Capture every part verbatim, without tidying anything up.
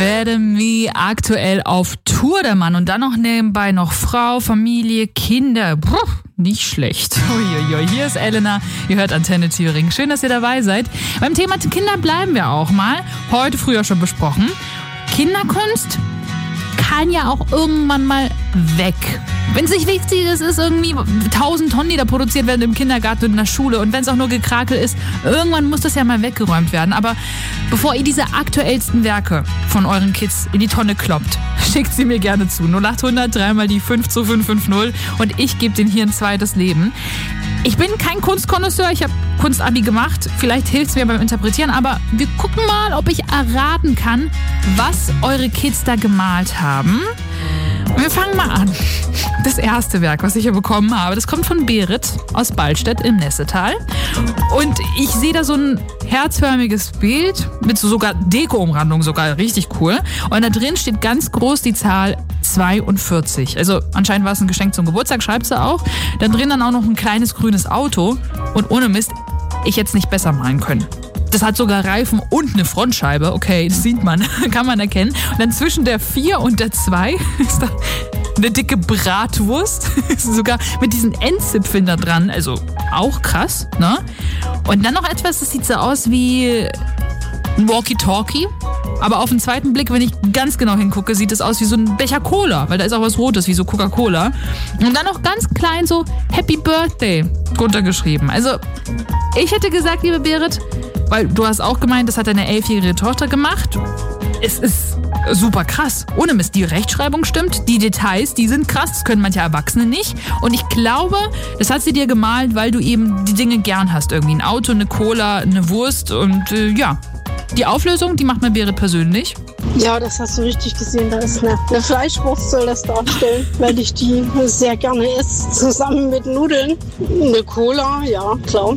Werde Me, aktuell auf Tour der Mann und dann noch nebenbei noch Frau, Familie, Kinder. Puh, nicht schlecht. Uiuiui, hier ist Elena, ihr hört Antenne Thüringen. Schön, dass ihr dabei seid. Beim Thema Kinder bleiben wir auch mal. Heute früher schon besprochen. Kinderkunst kann ja auch irgendwann mal weg. Wenn es nicht wichtig ist, ist irgendwie tausend Tonnen, die da produziert werden im Kindergarten und in der Schule. Und wenn es auch nur Gekrakel ist, irgendwann muss das ja mal weggeräumt werden. Aber bevor ihr diese aktuellsten Werke von euren Kids in die Tonne kloppt, schickt sie mir gerne zu. null acht hundert drei mal die fünf zwei fünf fünf null und ich gebe denen hier ein zweites Leben. Ich bin kein Kunstkonnoisseur, ich habe Kunstabi gemacht. Vielleicht hilft es mir beim Interpretieren, aber wir gucken mal, ob ich erraten kann, was eure Kids da gemalt haben. Und wir fangen mal an. Das erste Werk, was ich hier bekommen habe, das kommt von Berit aus Ballstedt im Nessetal. Und ich sehe da so ein herzförmiges Bild mit so sogar Deko-Umrandung, sogar richtig cool. Und da drin steht ganz groß die Zahl zweiundvierzig. Also anscheinend war es ein Geschenk zum Geburtstag, schreibt sie auch. Da drin dann auch noch ein kleines grünes Auto. Und ohne Mist, ich hätte es nicht besser malen können. Das hat sogar Reifen und eine Frontscheibe. Okay, das sieht man, kann man erkennen. Und dann zwischen der vier und der zwei ist da eine dicke Bratwurst. Sogar mit diesen Endzipfeln da dran. Also auch krass, ne? Und dann noch etwas, das sieht so aus wie ein Walkie-Talkie. Aber auf den zweiten Blick, wenn ich ganz genau hingucke, sieht es aus wie so ein Becher Cola. Weil da ist auch was Rotes, wie so Coca-Cola. Und dann noch ganz klein so Happy Birthday drunter geschrieben. Also ich hätte gesagt, liebe Berit, weil du hast auch gemeint, das hat deine elfjährige Tochter gemacht. Es ist super krass. Ohne Mist, die Rechtschreibung stimmt, die Details, die sind krass, das können manche Erwachsene nicht. Und ich glaube, das hat sie dir gemalt, weil du eben die Dinge gern hast. Irgendwie ein Auto, eine Cola, eine Wurst und äh, ja. Die Auflösung, die macht mir Berit persönlich. Ja, das hast du richtig gesehen. Da ist eine, eine Fleischwurst, soll das darstellen, weil ich die sehr gerne esse, zusammen mit Nudeln. Eine Cola, ja, klar.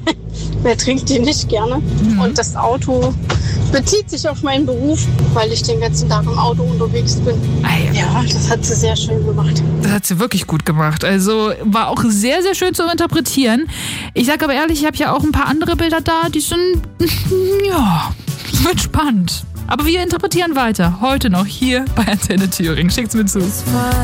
Wer trinkt die nicht gerne? Mhm. Und das Auto bezieht sich auf meinen Beruf, weil ich den ganzen Tag im Auto unterwegs bin. Ah, ja. ja, das hat sie sehr schön gemacht. Das hat sie wirklich gut gemacht. Also war auch sehr, sehr schön zu interpretieren. Ich sage aber ehrlich, ich habe ja auch ein paar andere Bilder da, die sind, ja, es wird spannend. Aber wir interpretieren weiter. Heute noch hier bei Antenne Thüringen. Schickt's mir zu.